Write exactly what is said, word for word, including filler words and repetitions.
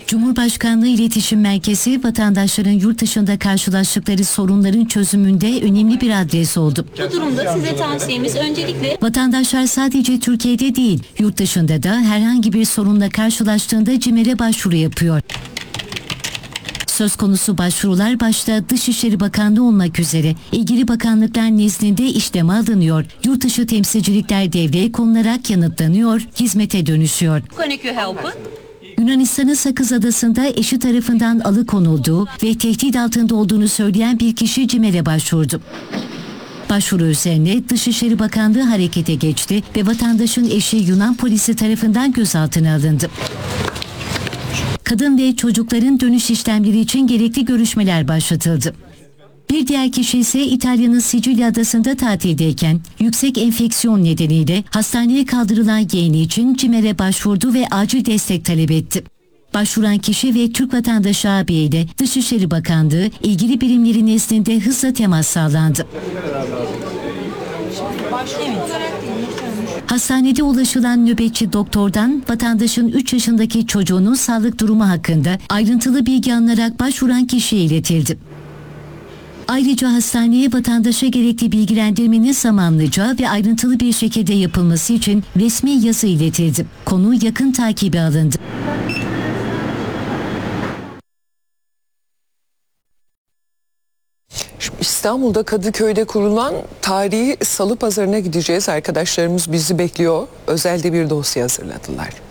Cumhurbaşkanlığı İletişim Merkezi, vatandaşların yurt dışında karşılaştıkları sorunların çözümünde önemli bir adres oldu. Bu durumda size tavsiyemiz öncelikle Vatandaşlar sadece Türkiye'de değil, yurt dışında da herhangi bir sorunla karşılaştığında CİMER'e başvuru yapıyor. Söz konusu başvurular başta Dışişleri Bakanlığı olmak üzere ilgili bakanlıklar nezdinde işleme alınıyor, yurt dışı temsilcilikler devreye konularak yanıtlanıyor, hizmete dönüşüyor. Can you help? Yunanistan'ın Sakız Adası'nda eşi tarafından alıkonulduğu ve tehdit altında olduğunu söyleyen bir kişi CİMER'e başvurdu. Başvuru üzerine Dışişleri Bakanlığı harekete geçti ve vatandaşın eşi Yunan polisi tarafından gözaltına alındı. Kadın ve çocukların dönüş işlemleri için gerekli görüşmeler başlatıldı. Bir diğer kişi ise İtalya'nın Sicilya adasında tatildeyken yüksek enfeksiyon nedeniyle hastaneye kaldırılan yeğeni için CİMER'e başvurdu ve acil destek talep etti. Başvuran kişi ve Türk vatandaşı abiyle Dışişleri Bakanlığı ilgili birimlerin nezdinde hızla temas sağlandı. Hastanede ulaşılan nöbetçi doktordan vatandaşın üç yaşındaki çocuğunun sağlık durumu hakkında ayrıntılı bilgi alınarak başvuran kişiye iletildi. Ayrıca hastaneye vatandaşa gerekli bilgilendirmenin zamanlıca ve ayrıntılı bir şekilde yapılması için resmi yazı iletildi. Konu yakın takibe alındı. İstanbul'da Kadıköy'de kurulan tarihi salı pazarına gideceğiz. Arkadaşlarımız bizi bekliyor. Özelde bir dosya hazırladılar.